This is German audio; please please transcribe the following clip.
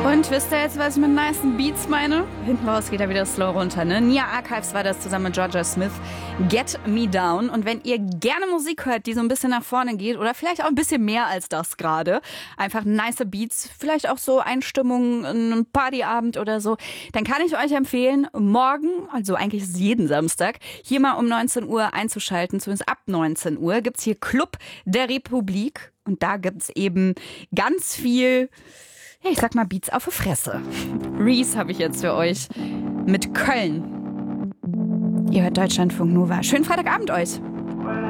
Und wisst ihr jetzt, was ich mit nice Beats meine? Hinten raus geht er wieder slow runter, ne? Nia Archives war das zusammen mit Georgia Smith. Get Me Down. Und wenn ihr gerne Musik hört, die so ein bisschen nach vorne geht oder vielleicht auch ein bisschen mehr als das gerade, einfach nice Beats, vielleicht auch so Einstimmungen, ein Partyabend oder so, dann kann ich euch empfehlen, morgen, also eigentlich ist es jeden Samstag, hier mal um 19 Uhr einzuschalten, zumindest ab 19 Uhr, gibt's hier Club der Republik. Und da gibt's eben ganz viel, ja, ich sag mal, Beats auf die Fresse. Reese habe ich jetzt für euch mit Köln. Ihr hört Deutschlandfunk Nova. Schönen Freitagabend euch.